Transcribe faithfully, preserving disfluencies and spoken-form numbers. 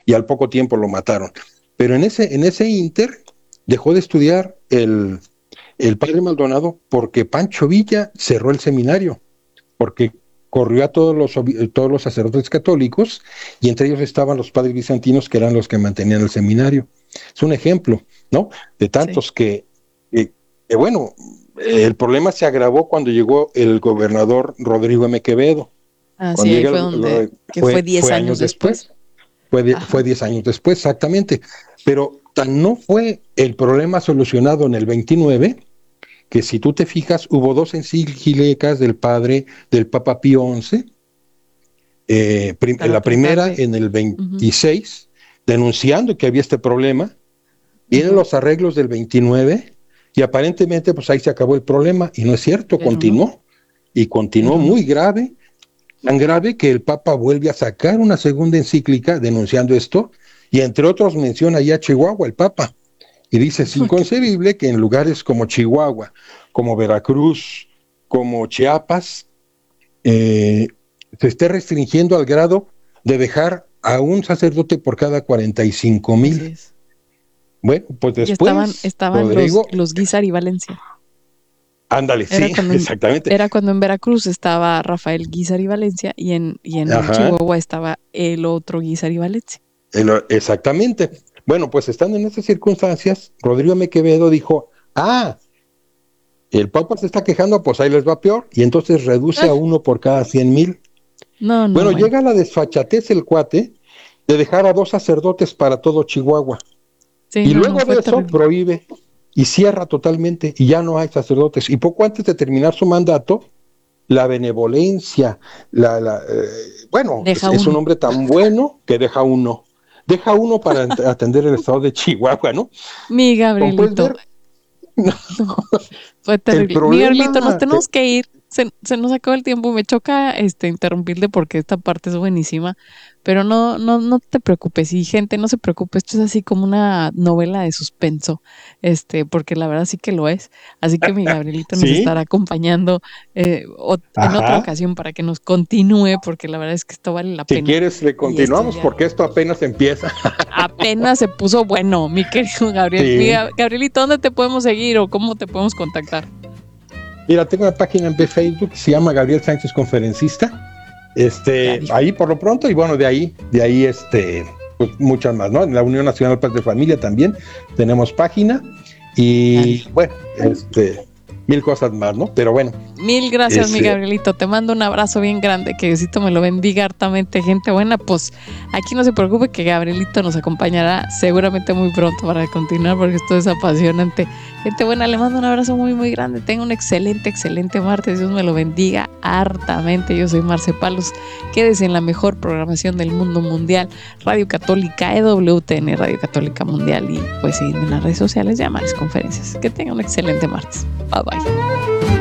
y al poco tiempo lo mataron. Pero en ese, en ese inter dejó de estudiar el, el padre Maldonado porque Pancho Villa cerró el seminario, porque corrió a todos los, todos los sacerdotes católicos, y entre ellos estaban los padres bizantinos, que eran los que mantenían el seminario. Es un ejemplo, ¿no? De tantos sí. que, que, que, bueno, el problema se agravó cuando llegó el gobernador Rodrigo M. Quevedo. Ah, sí, ahí fue donde, que fue diez años después. Fue, de, fue diez años después, exactamente. Pero tan no fue el problema solucionado en el veintinueve, que si tú te fijas, hubo dos encíclicas del padre, del Papa Pío once, eh, prim, la primera en el veintiséis, uh-huh. denunciando que había este problema, vienen uh-huh. los arreglos del veintinueve, y aparentemente pues ahí se acabó el problema, y no es cierto, Pero continuó, no. y continuó Pero muy no. grave, tan grave que el Papa vuelve a sacar una segunda encíclica denunciando esto, y entre otros menciona ya Chihuahua, el Papa. Y dice, es inconcebible que en lugares como Chihuahua, como Veracruz, como Chiapas, eh, se esté restringiendo al grado de dejar a un sacerdote por cada cuarenta y cinco mil. Bueno, pues después... Y estaban, estaban Rodrigo, los, los Guízar y Valencia. Ándale, sí, cuando, exactamente. Era cuando en Veracruz estaba Rafael Guízar y Valencia, y en, y en Chihuahua estaba el otro Guízar y Valencia. El, exactamente. Bueno, pues estando en esas circunstancias, Rodrigo M. Quevedo dijo, ah, el Papa se está quejando, pues ahí les va peor, y entonces reduce ah. a uno por cada cien mil. No, no, bueno, bueno, llega a la desfachatez el cuate de dejar a dos sacerdotes para todo Chihuahua. Sí, y no, luego no, de eso terrible. prohíbe y cierra totalmente, y ya no hay sacerdotes. Y poco antes de terminar su mandato, la benevolencia, la, la eh, bueno, es, es un hombre tan bueno que deja uno. Deja uno para atender el estado de Chihuahua, ¿no? Mi Gabrielito. No, fue terrible. Mi Gabrielito, nos tenemos que ir. Se, se nos acabó el tiempo. Me choca este interrumpirle porque esta parte es buenísima. Pero no, no, no te preocupes. Y gente, no se preocupe. Esto es así como una novela de suspenso. Este, porque la verdad sí que lo es. Así que mi Gabrielito ¿Sí? nos estará acompañando eh, o, en otra ocasión para que nos continúe, porque la verdad es que esto vale la si pena. Si quieres, le continuamos ya... porque esto apenas empieza. Apenas se puso bueno, mi querido Gabriel. Sí. Mi Gabrielito, ¿dónde te podemos seguir o cómo te podemos contactar? Mira, tengo una página en Facebook que se llama Gabriel Sánchez Conferencista. Este, ahí por lo pronto, y bueno, de ahí, de ahí, este, pues muchas más, ¿no? En la Unión Nacional Paz de Familia también tenemos página, y Dale. bueno, este, mil cosas más, ¿no? Pero bueno. Mil gracias, ese... mi Gabrielito. Te mando un abrazo bien grande, que Diosito me lo bendiga hartamente, gente buena. Pues aquí no se preocupe que Gabrielito nos acompañará seguramente muy pronto para continuar, porque esto es apasionante. Gente buena, le mando un abrazo muy, muy grande. Tenga un excelente, excelente martes. Dios me lo bendiga hartamente. Yo soy Marce Palos. Quédese en la mejor programación del mundo mundial, Radio Católica, E W T N, Radio Católica Mundial, y pues seguirme en las redes sociales, llamadas, conferencias. Que tenga un excelente martes. Bye, bye.